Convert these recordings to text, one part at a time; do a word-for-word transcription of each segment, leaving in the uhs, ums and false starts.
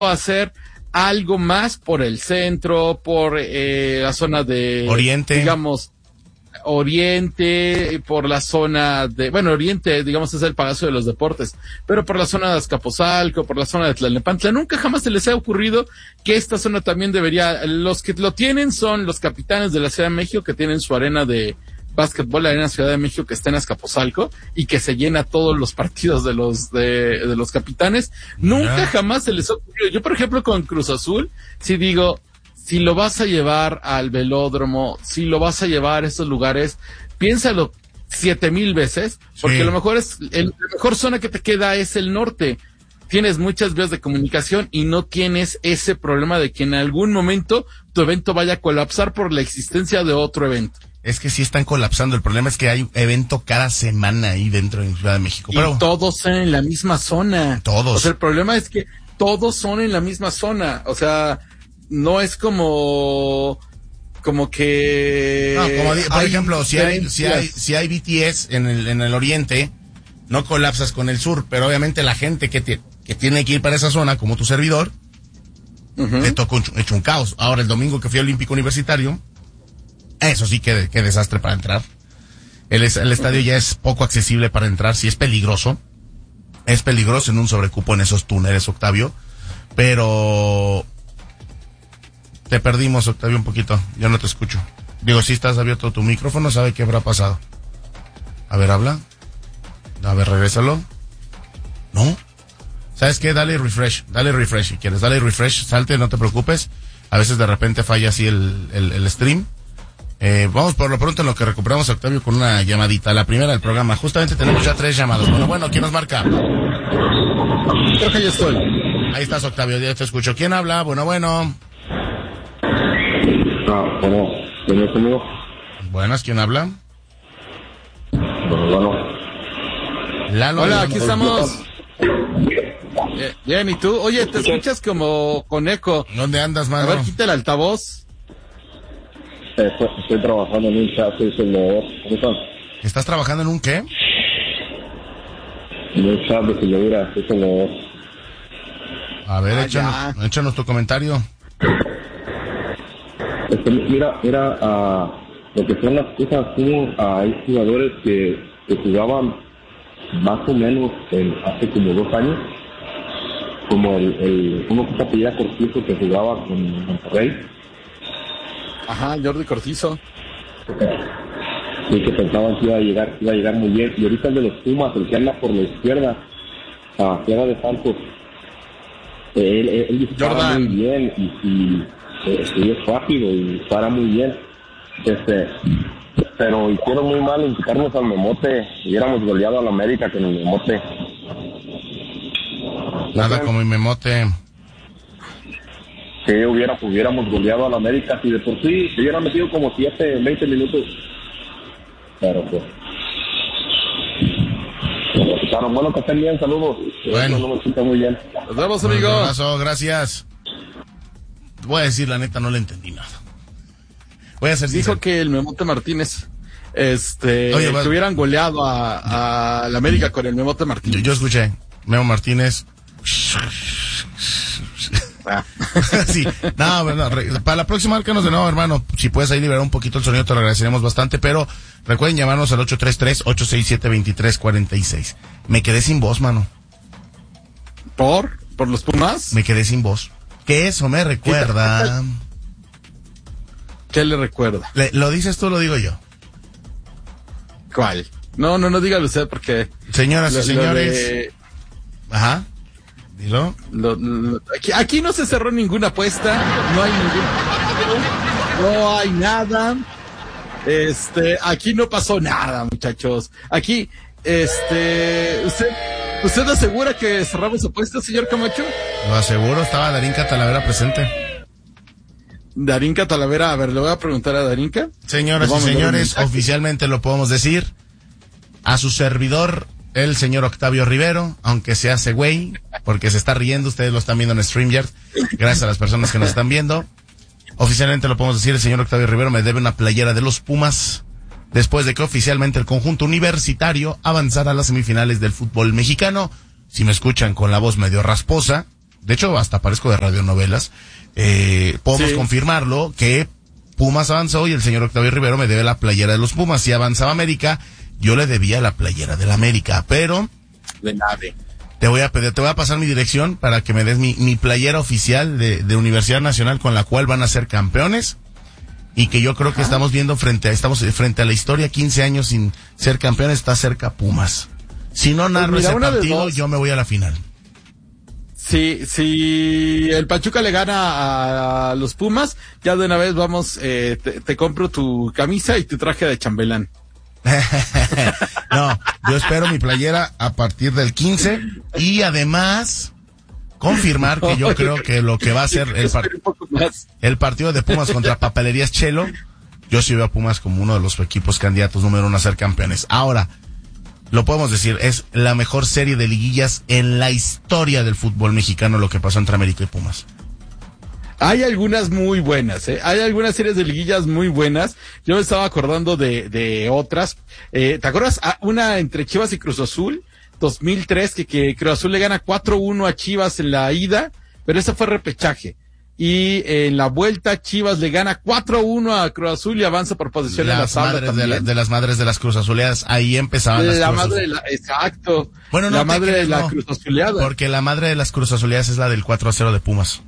hacer algo más por el centro, por eh, la zona de Oriente, digamos, Oriente, por la zona de, bueno, Oriente, digamos, es el Palacio de los Deportes, pero por la zona de Azcapotzalco, por la zona de Tlalnepantla, nunca jamás se les ha ocurrido que esta zona también debería, los que lo tienen son los capitanes de la Ciudad de México, que tienen su arena de básquetbol, la arena Ciudad de México, que está en Azcapotzalco y que se llena todos los partidos de los de, de los capitanes. Nunca yeah. jamás se les ha ocurrido. Yo, por ejemplo, con Cruz Azul, si digo, si lo vas a llevar al velódromo, si lo vas a llevar a esos lugares, piénsalo siete mil veces, porque sí. a lo mejor es, el, la mejor zona que te queda es el norte. Tienes muchas vías de comunicación y no tienes ese problema de que en algún momento tu evento vaya a colapsar por la existencia de otro evento. Es que sí están colapsando. El problema es que hay evento cada semana ahí dentro de Ciudad de México. Y pero todos son en la misma zona. Todos. O sea, el problema es que todos son en la misma zona. O sea, no es como, como que. No, como di- por ejemplo, si hay, si hay, si hay B T S en el, en el oriente, no colapsas con el sur, pero obviamente la gente que, te, que tiene que ir para esa zona, como tu servidor, uh-huh. le tocó un, hecho un caos. Ahora el domingo que fui al Olímpico Universitario, eso sí, qué, qué desastre para entrar. El, el estadio ya es poco accesible para entrar, sí es peligroso. Es peligroso en un sobrecupo en esos túneles, Octavio. Pero te perdimos, Octavio, un poquito. Yo no te escucho. Digo, si estás abierto tu micrófono, ¿sabe qué habrá pasado? A ver, habla. A ver, regrésalo. ¿No? ¿Sabes qué? Dale refresh. Dale refresh si quieres. Dale refresh. Salte, no te preocupes. A veces de repente falla así el, el, el stream. Eh, vamos por lo pronto en lo que recuperamos a Octavio con una llamadita, la primera del programa. Justamente tenemos ya tres llamados. Bueno, bueno, ¿quién nos marca? Creo que ya estoy. Ahí estás, Octavio, ya te escucho. ¿Quién habla? Bueno, bueno. Ah, bueno, ¿tienes conmigo? Buenas, ¿quién habla? Bueno, bueno. Lalo. Hola, aquí estamos. Eh, bien, ¿y tú? Oye, te escuchas como con eco. ¿Dónde andas, mano? A ver, quita el altavoz. Eh, estoy, estoy trabajando en un chat, soy soldador. ¿Cómo están? ¿Estás trabajando en un qué? En un chat de soldadura, soy soldador. A ver, Ah, échanos, échanos tu comentario. Este, mira, mira, uh, lo que son las cosas, como uh, hay jugadores que, que jugaban más o menos en, hace como dos años, como el, el uno que se apellida Cortizo, que jugaba con Monterrey. Ajá, Jordi Cortizo. Y que pensaban que iba a llegar, iba a llegar muy bien. Y ahorita el de los Pumas, el que anda por la izquierda, a Tierra de Santos, él, él, él dispara muy bien y, y eh, sí, es rápido y dispara muy bien. Este, pero hicieron muy mal en quitarnos al Memote. Hubiéramos goleado a la América con el Memote. Nada como mi Memote. Que hubiera, hubiéramos goleado a la América, si de por sí se hubieran metido como siete, veinte minutos. Pero pues. Claro, bueno, que estén bien, saludos. Bueno. No me escucha muy bien. Nos vemos, amigo. Un abrazo, gracias. Voy a decir, la neta, no le entendí nada. Voy a hacer Dijo que el Memote Martínez, este, Oye, que hubieran goleado a, a la América con el Memote Martínez. Yo, yo escuché, Memo Martínez. Ah. Sí, no, no, para la próxima márcanos de nuevo, hermano. Si puedes ahí liberar un poquito el sonido, te lo agradeceremos bastante. Pero recuerden llamarnos al ocho tres tres, ocho seis siete, dos tres cuatro seis. Me quedé sin voz, mano. ¿Por? ¿Por los Pumas? Me quedé sin voz. Que eso me recuerda. ¿Qué le recuerda? Le, ¿Lo dices tú o lo digo yo? ¿Cuál? No, no, no dígalo usted porque... Señoras lo, y señores. Lo de... Ajá. Dilo. Lo, lo, aquí, aquí no se cerró ninguna apuesta, no hay ningún, no hay nada, este, aquí no pasó nada, muchachos. Aquí, este, usted, usted asegura que cerramos apuestas, señor Camacho. Lo aseguro, estaba Darinka Talavera presente. Darinka Talavera, a ver, le voy a preguntar a Darinka. Señoras y señores, oficialmente lo podemos decir. A su servidor, el señor Octavio Rivero, aunque se hace güey, porque se está riendo, ustedes lo están viendo en StreamYard, gracias a las personas que nos están viendo. Oficialmente lo podemos decir, el señor Octavio Rivero me debe una playera de los Pumas, después de que oficialmente el conjunto universitario avanzara a las semifinales del fútbol mexicano. Si me escuchan con la voz medio rasposa, de hecho hasta aparezco de radionovelas, eh, podemos sí. confirmarlo, que Pumas avanzó y el señor Octavio Rivero me debe la playera de los Pumas. Si avanzaba América, yo le debía la playera del América, pero... De nave. Te voy a pedir, te voy a pasar mi dirección para que me des mi, mi playera oficial de, de Universidad Nacional con la cual van a ser campeones. Y que yo creo que estamos viendo frente a, estamos frente a la historia, quince años sin ser campeones, está cerca Pumas. Si no narro pues ese partido, yo me voy a la final. Si, si el Pachuca le gana a los Pumas, ya de una vez vamos, eh, te, te compro tu camisa y tu traje de chambelán. No, yo espero mi playera a partir del quince y además confirmar que yo creo que lo que va a ser el, par- el partido de Pumas contra Papelerías Chelo, yo sí veo a Pumas como uno de los equipos candidatos número uno a ser campeones. Ahora, lo podemos decir, es la mejor serie de liguillas en la historia del fútbol mexicano lo que pasó entre América y Pumas. Hay algunas muy buenas, ¿eh? Hay algunas series de liguillas muy buenas. Yo me estaba acordando de, de otras. Eh, ¿te acuerdas? Ah, una entre Chivas y Cruz Azul, dos mil tres, que, que Cruz Azul le gana cuatro uno a Chivas en la ida, pero ese fue repechaje. Y eh, en la vuelta Chivas le gana cuatro uno a Cruz Azul y avanza por posición en la tabla también. De, la, de las madres de las Cruz Azuleadas, ahí empezaban las la Cruz madre de la, exacto. Bueno, no, la madre de la no, Cruz Azuleada. Porque la madre de las Cruz Azuleadas es la del cuatro a cero de Pumas.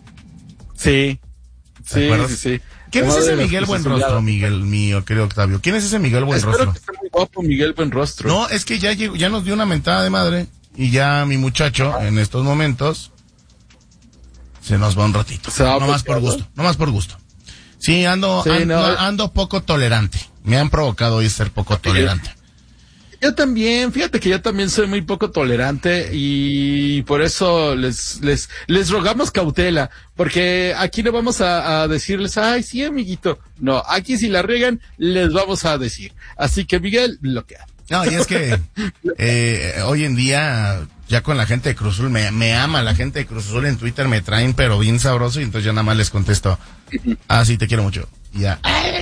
Sí. Sí, sí, sí. ¿Quién es ese Miguel Buenrostro, Miguel mío, querido Octavio? ¿Quién es ese Miguel Buenrostro? Espero que esté muy guapo Miguel Buenrostro. No, es que ya llegó, ya nos dio una mentada de madre y ya mi muchacho ah. en estos momentos se nos va un ratito. Va no más por gusto, no más por gusto. Sí, ando, sí, ando, no. ando poco tolerante. Me han provocado hoy ser poco tolerante. Yo también, fíjate que yo también soy muy poco tolerante y por eso les les les rogamos cautela, porque aquí no vamos a, a decirles, ay, sí, amiguito. No, aquí si la riegan, les vamos a decir. Así que, Miguel, bloquea. No, y es que eh, hoy en día, ya con la gente de Cruz Azul, me, me ama la gente de Cruz Azul en Twitter, me traen pero bien sabroso y entonces ya nada más les contesto, ah, sí, te quiero mucho. Y ya,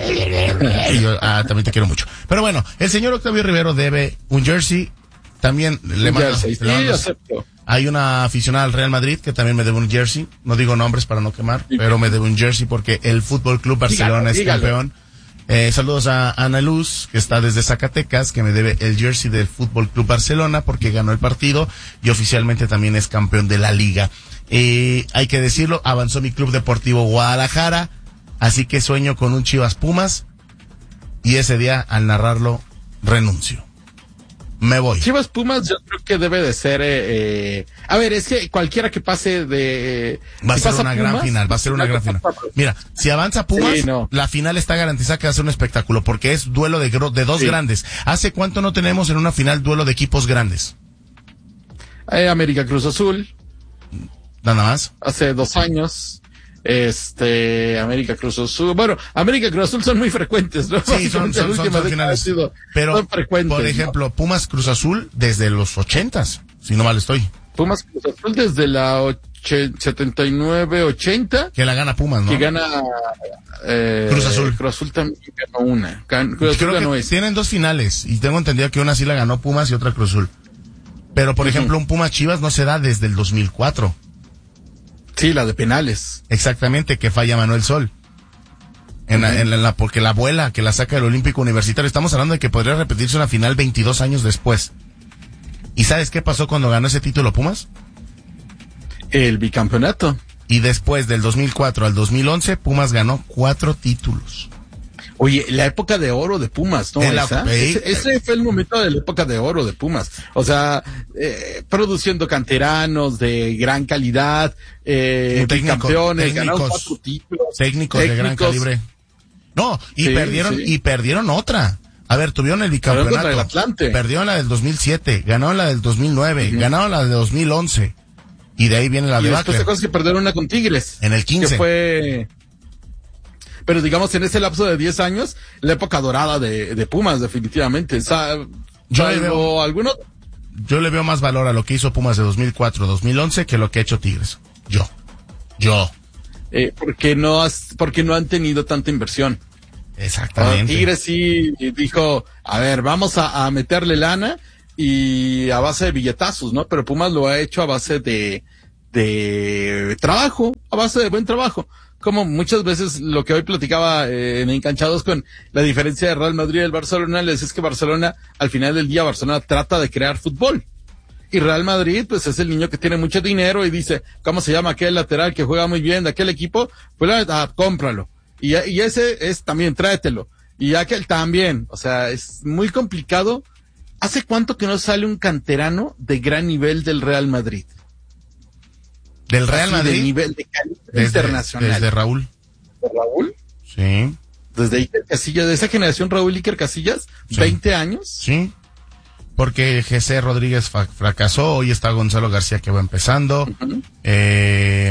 y yo, ah, también te quiero mucho. Pero bueno, el señor Octavio Rivero debe un jersey, también le mando, sí, acepto. Hay una aficionada al Real Madrid que también me debe un jersey, no digo nombres para no quemar, sí, pero me debe un jersey porque el Fútbol Club Barcelona dígalo, es dígalo. campeón. Eh, saludos a Ana Luz, que está desde Zacatecas, que me debe el jersey del Fútbol Club Barcelona porque ganó el partido y oficialmente también es campeón de la liga. Eh, hay que decirlo, avanzó mi Club Deportivo Guadalajara, así que sueño con un Chivas Pumas y ese día al narrarlo renuncio. Me voy. Chivas Pumas yo creo que debe de ser, eh, eh, a ver, es que cualquiera que pase de... Va a ser una Pumas, gran final, va a ser una gran final. Mira, si avanza Pumas, sí, no. la final está garantizada que va a ser un espectáculo, porque es duelo de, de dos sí. grandes. ¿Hace cuánto no tenemos en una final duelo de equipos grandes? Eh, América Cruz Azul. Nada más. Hace dos años. Este, América Cruz Azul. Bueno, América Cruz Azul son muy frecuentes, ¿no? Sí, son, son, son, son finales. Sido, pero, son frecuentes, por ejemplo, ¿no? Pumas Cruz Azul desde los ochentas, si no mal estoy. Pumas Cruz Azul desde la och- setenta y nueve ochenta. Que la gana Pumas, ¿no? Que gana, eh, Cruz Azul. Cruz Azul también ganó una. Cruz Azul Creo ganó que esa. Tienen dos finales, y tengo entendido que una sí la ganó Pumas y otra Cruz Azul. Pero, por uh-huh. ejemplo, un Pumas Chivas no se da desde el dos mil cuatro. Sí, la de penales. Exactamente, que falla Manuel Sol. En, uh-huh. la, en, la, en la, porque la abuela que la saca del Olímpico Universitario, estamos hablando de que podría repetirse una final veintidós años después. ¿Y sabes qué pasó cuando ganó ese título Pumas? El bicampeonato. Y después del dos mil cuatro al dos mil once, Pumas ganó cuatro títulos. Oye, la época de oro de Pumas, ¿no? La, esa, eh, ese, ese fue el momento de la época de oro de Pumas. O sea, eh, produciendo canteranos de gran calidad, eh, técnico, bicampeones, técnicos, ganaron cuatro títulos. Técnicos, técnicos de gran calibre. No, y sí, perdieron, sí. y perdieron otra. A ver, tuvieron el bicampeonato. El Atlante. Perdieron la del dos mil siete, ganaron la del dos mil nueve, uh-huh. ganaron la del dos mil once. Y de ahí viene la y debacle. Después te acuerdas que perdieron una con Tigres. En el quince. Que fue... Pero digamos, en ese lapso de diez años, la época dorada de, de Pumas, definitivamente. O sea, yo le veo, alguno... yo le veo más valor a lo que hizo Pumas de dos mil cuatro a dos mil once que lo que ha hecho Tigres. Yo. Yo. Eh, porque no has, porque no han tenido tanta inversión. Exactamente. Uh, Tigres sí dijo, a ver, vamos a, a meterle lana y a base de billetazos, ¿no? Pero Pumas lo ha hecho a base de, de trabajo, a base de buen trabajo. Como muchas veces lo que hoy platicaba eh, en Enganchados con la diferencia de Real Madrid y el Barcelona, les es que Barcelona, al final del día, Barcelona trata de crear fútbol. Y Real Madrid, pues es el niño que tiene mucho dinero y dice, ¿cómo se llama aquel lateral que juega muy bien de aquel equipo? Pues ah, cómpralo. Y, y ese es también, tráetelo. Y aquel también. O sea, es muy complicado. ¿Hace cuánto que no sale un canterano de gran nivel del Real Madrid? ¿Del Real Madrid? De nivel de calidad desde, internacional. Desde Raúl. ¿De Raúl? Sí. Desde Iker Casillas, de esa generación Raúl Iker Casillas, sí. veinte años. Sí. Porque José Rodríguez fa- fracasó, hoy está Gonzalo García que va empezando. Uh-huh. Eh...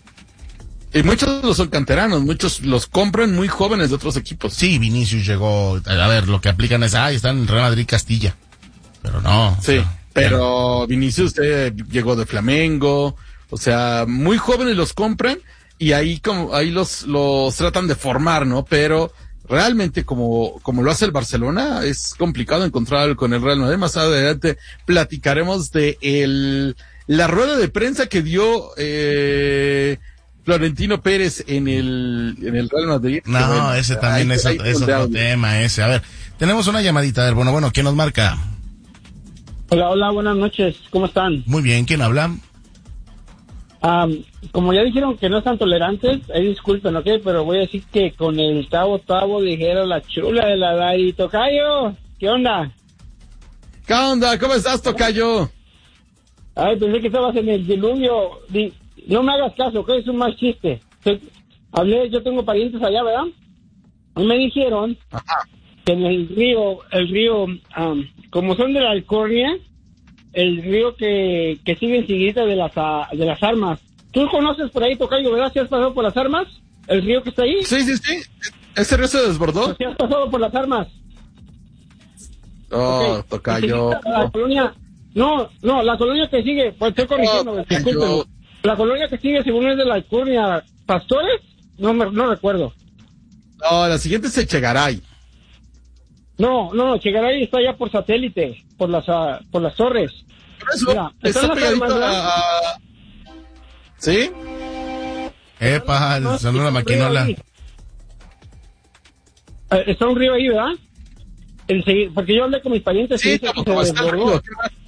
Y muchos los son canteranos, muchos los compran muy jóvenes de otros equipos. Sí, Vinicius llegó, a ver, lo que aplican es, ah, está en Real Madrid Castilla. Pero no. Sí, o sea, pero Vinicius eh, llegó de Flamengo, o sea, muy jóvenes los compran y ahí como ahí los los tratan de formar, ¿no? Pero realmente como como lo hace el Barcelona es complicado encontrar con el Real Madrid. Más adelante platicaremos de el la rueda de prensa que dio eh Florentino Pérez en el en el Real Madrid. No, bueno, ese también ahí, es, ahí es otro audio. Tema ese. A ver, tenemos una llamadita. A ver, bueno, bueno, ¿quién nos marca? Hola, hola, buenas noches. ¿Cómo están? Muy bien, ¿quién habla? Um, como ya dijeron que no están tolerantes, eh, disculpen, ¿ok? Pero voy a decir que con el Tavo Tavo dijeron la chula de la Dari. Tocayo, ¿qué onda? ¿Qué onda? ¿Cómo estás, Tocayo? Ay, pensé que estabas en el diluvio. Di- no me hagas caso, ¿ok? Es un mal chiste. Hablé, yo tengo parientes allá, ¿verdad? Y me dijeron Ajá. que en el río, el río, um, como son de la Alcornia, el río que, que sigue enseguida de las, de las armas. ¿Tú conoces por ahí, Tocayo, verdad? ¿Si has pasado por las armas? ¿El río que está ahí? Sí, sí, sí. ¿Ese río se desbordó? ¿Si has pasado por las armas? Oh, okay. Tocayo. La colonia, no, no, la colonia que sigue, pues estoy corrigiendo, oh, discúlpenme. La colonia que sigue, según es de la Alcornia, ¿Pastores? No me, no recuerdo. No, la siguiente es Echegaray. No, no, Echegaray está allá por satélite, por las, uh, por las torres. Por eso, Mira, está pegadito a, a... ¿Sí? Epa, no, sonó la maquinola. Uh, está un río ahí, ¿verdad? El, porque yo hablé con mis parientes sí, y dicen que se desbordó.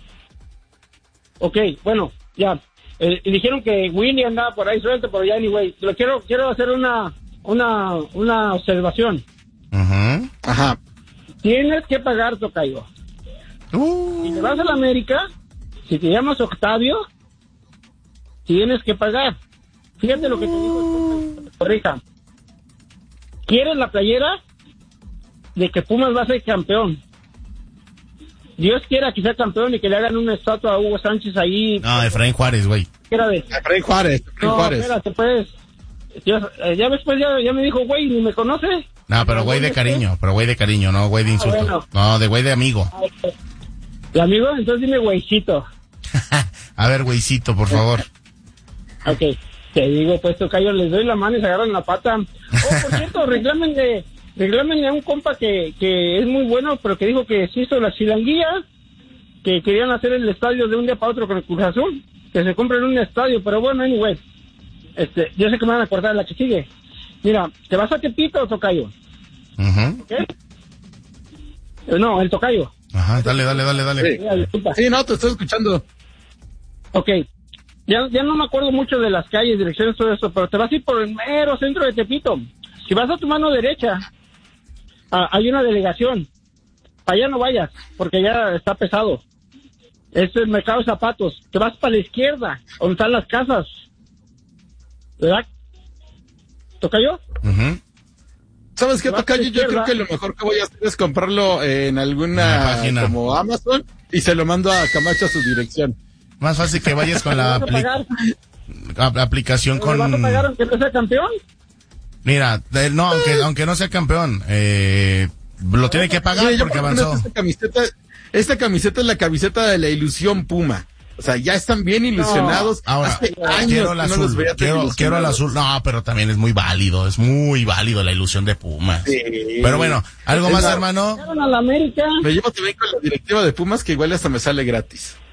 Ok, bueno, ya. Eh, y dijeron que Willy andaba por ahí suelto, pero ya anyway. Pero quiero, quiero hacer una, una, una observación. Uh-huh. Ajá. Tienes que pagar, Tocayo. Uh. Si te vas a la América, si te llamas Octavio, tienes que pagar. Fíjate lo que te digo, corrija. ¿Quieres la playera de que Pumas va a ser campeón? Dios quiera que sea campeón y que le hagan una estatua a Hugo Sánchez ahí. No, Efraín Juárez, güey. Efraín Juárez, Efraín no, Juárez. espérate, pues. Ya, ya después ya, ya me dijo, güey, ni me conoce. No, pero güey de cariño, pero güey de cariño, no güey de insulto. Ah, bueno. No, de güey de amigo. ¿De amigo? Entonces dime güeycito. A ver, güeycito, por favor. Ok, te digo, pues, Tocayo, les doy la mano y se agarran la pata. Oh, por cierto, reclámenle, reclámenle a un compa que, que es muy bueno, pero que dijo que se hizo la chilanguilla, que querían hacer el estadio de un día para otro con el Cruz Azul, que se compren un estadio, pero bueno, anyway, este, yo sé que me van a acordar la que sigue. Mira, ¿te vas a Tepito, Tocayo? Uh-huh. ¿Okay? No, el Tocayo. Ajá, dale, dale, dale, dale. Sí, sí, no, te estoy escuchando. Ok, ya, ya no me acuerdo mucho de las calles, direcciones, todo eso, pero te vas a ir por el mero centro de Tepito. Si vas a tu mano derecha, ah, hay una delegación. Para allá no vayas, porque ya está pesado. Es el mercado de zapatos. Te vas para la izquierda, donde están las casas. ¿Verdad? ¿Tocayo? Uh-huh. ¿Sabes qué, Tocayo? Yo creo que lo mejor que voy a hacer es comprarlo en alguna página como Amazon y se lo mando a Camacho a su dirección. Más fácil que vayas con la apli- a- aplicación con... ¿Me vas a pagar aunque no sea campeón? Mira, de, no, aunque aunque no sea campeón, eh, lo tiene que pagar sí, porque avanzó. Esta camiseta, esta camiseta es la camiseta de la ilusión Puma. O sea, ya están bien ilusionados. No, ahora, hace años quiero el no azul, los veía quiero, quiero el azul. No, pero también es muy válido, es muy válido la ilusión de Pumas. Sí. Pero bueno, ¿algo es más, la, hermano? A la América. Me llevo también con la directiva de Pumas, que igual hasta me sale gratis.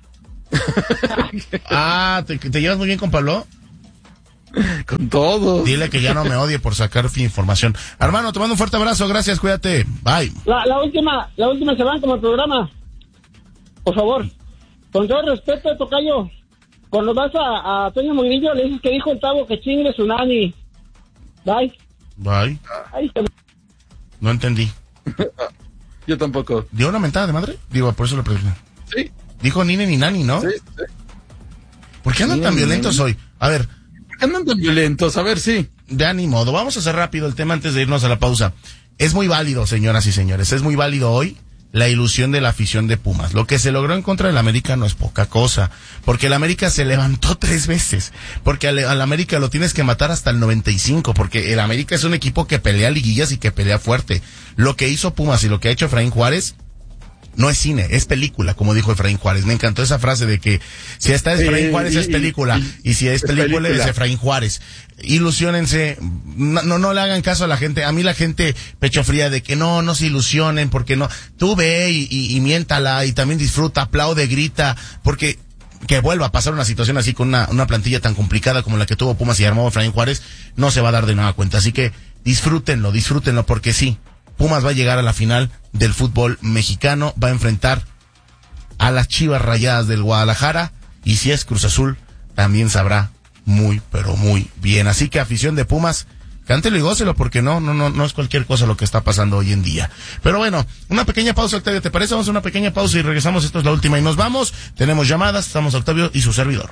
Ah, ¿te, ¿te llevas muy bien con Pablo? Con todo. Dile que ya no me odie por sacar información. Hermano, te mando un fuerte abrazo, gracias, cuídate. Bye. La, la última, la última se van como el programa. Por favor, con todo respeto, tocayo, cuando vas a, a Toño Murillo le dices que dijo el Tavo que chingue su nani. Bye. Bye. Ahí se... No entendí. Yo tampoco. ¿Dio una mentada de madre? Digo, por eso lo pregunté. Sí. Dijo nine ni nani, ¿no? Sí, sí. ¿Por qué andan Sí, tan violentos nani. hoy? A ver. ¿Por qué andan tan violentos? A ver, sí. De ni modo. Vamos a hacer rápido el tema antes de irnos a la pausa. Es muy válido, señoras y señores. Es muy válido hoy la ilusión de la afición de Pumas. Lo que se logró en contra del América no es poca cosa, porque el América se levantó tres veces, porque al, al América lo tienes que matar hasta el noventa y cinco, porque el América es un equipo que pelea liguillas y que pelea fuerte. Lo que hizo Pumas y lo que ha hecho Efraín Juárez no es cine, es película, como dijo Efraín Juárez. Me encantó esa frase de que si está Efraín Juárez es película, y si es película es Efraín Juárez. Ilusiónense, no, no, no le hagan caso a la gente. A mí la gente pecho fría de que no, no se ilusionen, porque no. Tú ve y, y, y miéntala y también disfruta, aplaude, grita, porque que vuelva a pasar una situación así con una, una plantilla tan complicada como la que tuvo Pumas y armó Efraín Juárez, no se va a dar de nueva cuenta. Así que disfrútenlo, disfrútenlo, porque sí, Pumas va a llegar a la final del fútbol mexicano, va a enfrentar a las Chivas Rayadas del Guadalajara, y si es Cruz Azul, también sabrá muy, pero muy bien. Así que afición de Pumas, cántelo y gócelo, porque no, no, no, no es cualquier cosa lo que está pasando hoy en día. Pero bueno, una pequeña pausa, Octavio, ¿te parece? Vamos a una pequeña pausa y regresamos. Esto es la última y nos vamos. Tenemos llamadas, estamos Octavio y su servidor.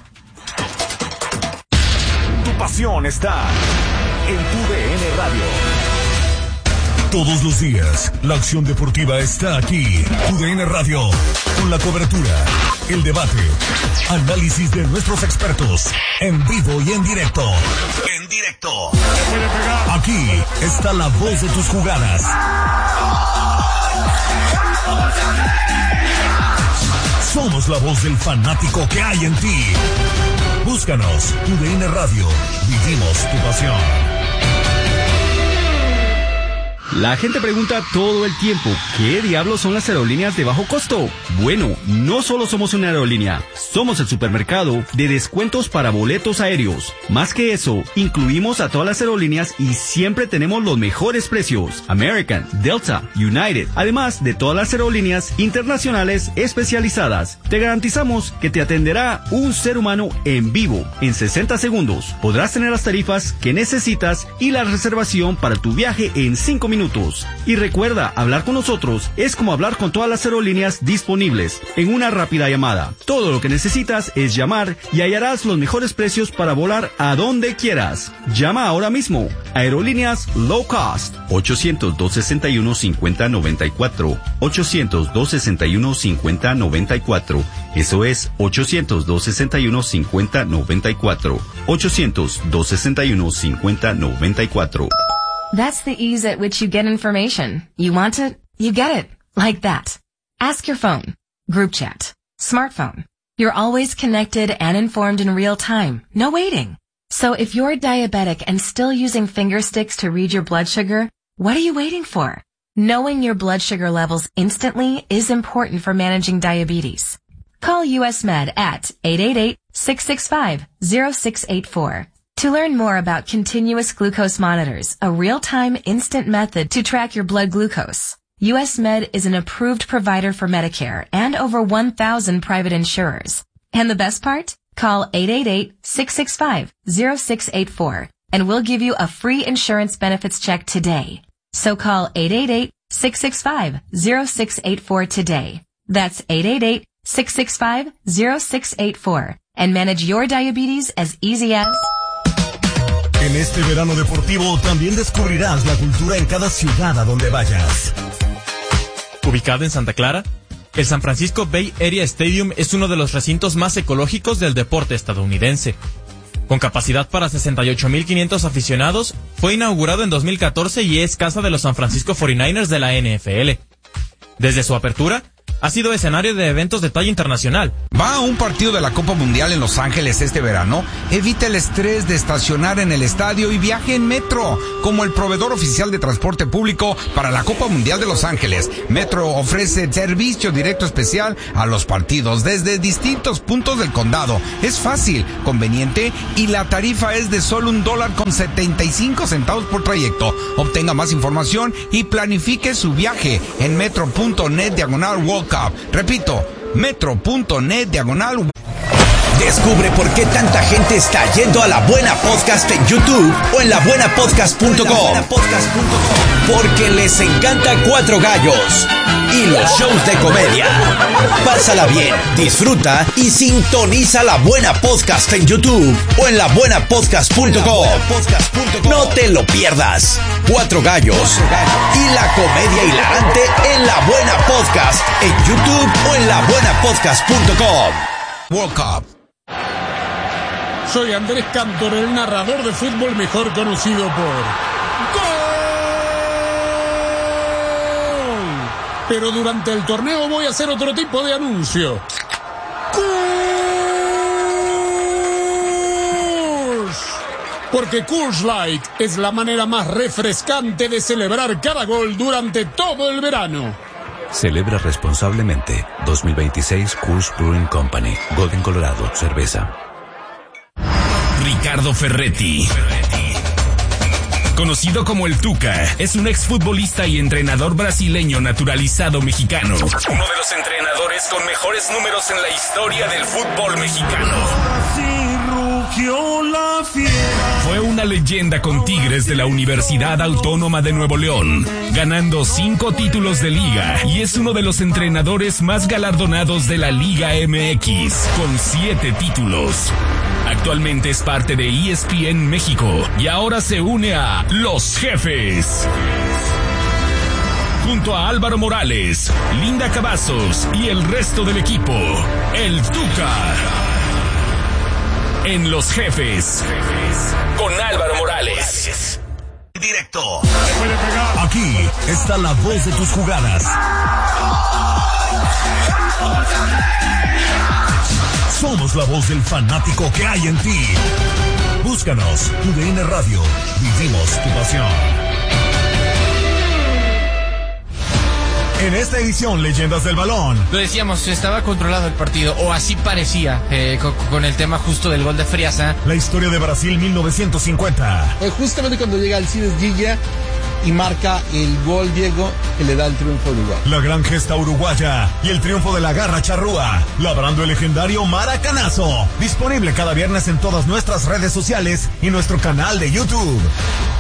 Tu pasión está en tu D N Radio. Todos los días, la acción deportiva está aquí. Tu D N Radio, con la cobertura, el debate, análisis de nuestros expertos, en vivo y en directo. En directo. Aquí está la voz de tus jugadas. Somos la voz del fanático que hay en ti. Búscanos, Tu D N Radio. Vivimos tu pasión. La gente pregunta todo el tiempo, ¿qué diablos son las aerolíneas de bajo costo? Bueno, no solo somos una aerolínea, somos el supermercado de descuentos para boletos aéreos. Más que eso, incluimos a todas las aerolíneas y siempre tenemos los mejores precios. American, Delta, United, además de todas las aerolíneas internacionales especializadas. Te garantizamos que te atenderá un ser humano en vivo. En sesenta segundos podrás tener las tarifas que necesitas y la reservación para tu viaje en cinco minutos. Y recuerda, hablar con nosotros es como hablar con todas las aerolíneas disponibles en una rápida llamada. Todo lo que necesitas es llamar y hallarás los mejores precios para volar a donde quieras. Llama ahora mismo. Aerolíneas Low Cost. ochocientos, dos sesenta y uno, cincuenta noventa y cuatro. ochocientos, dos sesenta y uno, cincuenta noventa y cuatro. Eso es ochocientos, dos sesenta y uno, cincuenta noventa y cuatro. ochocientos, dos sesenta y uno, cincuenta noventa y cuatro. That's the ease at which you get information. You want it, you get it. Like that. Ask your phone. Group chat. Smartphone. You're always connected and informed in real time. No waiting. So if you're diabetic and still using finger sticks to read your blood sugar, what are you waiting for? Knowing your blood sugar levels instantly is important for managing diabetes. Call U S Med at eight eight eight, six six five, zero six eight four. To learn more about continuous glucose monitors, a real-time instant method to track your blood glucose, U S Med is an approved provider for Medicare and over one thousand private insurers. And the best part? Call eight eight eight, six six five, zero six eight four and we'll give you a free insurance benefits check today. So call eight eight eight, six six five, zero six eight four today. That's eight eight eight, six six five, zero six eight four and manage your diabetes as easy as... En este verano deportivo también descubrirás la cultura en cada ciudad a donde vayas. Ubicado en Santa Clara, el San Francisco Bay Area Stadium es uno de los recintos más ecológicos del deporte estadounidense. Con capacidad para sesenta y ocho mil quinientos aficionados, fue inaugurado en dos mil catorce y es casa de los San Francisco cuarenta y nueve ers de la N F L. Desde su apertura, ha sido escenario de eventos de talla internacional. ¿Va a un partido de la Copa Mundial en Los Ángeles este verano? Evita el estrés de estacionar en el estadio y viaje en Metro, como el proveedor oficial de transporte público para la Copa Mundial de Los Ángeles. Metro ofrece servicio directo especial a los partidos desde distintos puntos del condado. Es fácil, conveniente y la tarifa es de solo un dólar con setenta y cinco centavos por trayecto. Obtenga más información y planifique su viaje en metro.net diagonal World Cup. Repito, metro.net diagonal. Descubre por qué tanta gente está yendo a La Buena Podcast en YouTube o en la buena podcast punto com. Porque les encanta Cuatro Gallos y los shows de comedia. Pásala bien, disfruta y sintoniza La Buena Podcast en YouTube o en la buena podcast punto com. No te lo pierdas. Cuatro Gallos y la comedia hilarante en La Buena Podcast en YouTube o en la buena podcast punto com. World Cup. Soy Andrés Cantor, el narrador de fútbol mejor conocido por ¡Gol! Pero durante el torneo voy a hacer otro tipo de anuncio. ¡Coors! Porque Coors Light es la manera más refrescante de celebrar cada gol durante todo el verano. Celebra responsablemente. dos mil veintiséis Coors Brewing Company. Golden, Colorado. Cerveza. Ricardo Ferretti, conocido como el Tuca, es un exfutbolista y entrenador brasileño naturalizado mexicano. Uno de los entrenadores con mejores números en la historia del fútbol mexicano. Fue una leyenda con Tigres de la Universidad Autónoma de Nuevo León, ganando cinco títulos de liga, y es uno de los entrenadores más galardonados de la Liga M X, con siete títulos. Actualmente es parte de E S P N México y ahora se une a Los Jefes. Junto a Álvaro Morales, Linda Cavazos y el resto del equipo, el Tuca. En Los Jefes, con Álvaro Morales. Directo. Aquí está la voz de tus jugadas. Somos la voz del fanático que hay en ti. Búscanos, U D N Radio. Vivimos tu pasión. En esta edición, Leyendas del Balón. Lo decíamos, estaba controlado el partido, o así parecía, eh, con, con el tema justo del gol de Friasa. La historia de Brasil mil novecientos cincuenta. Eh, justamente cuando llega Alcides Guilla y marca el gol Diego que le da el triunfo a Uruguay. La gran gesta uruguaya y el triunfo de la garra charrúa, labrando el legendario Maracanazo. Disponible cada viernes en todas nuestras redes sociales y nuestro canal de YouTube.